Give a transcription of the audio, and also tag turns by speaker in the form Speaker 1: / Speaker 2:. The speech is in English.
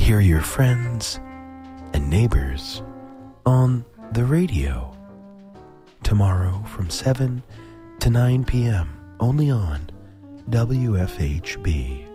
Speaker 1: Hear your friends and neighbors on the radio. Tomorrow from 7 to 9 p.m. only on WFHB.